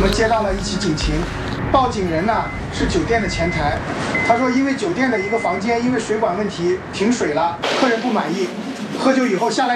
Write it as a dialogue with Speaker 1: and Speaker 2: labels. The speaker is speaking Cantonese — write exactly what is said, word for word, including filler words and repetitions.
Speaker 1: 们接到了一起警情，报警人呢是酒店的前台，他说因为酒店的一个房间因为水管问题停水了，客人不满意，喝酒以后下来。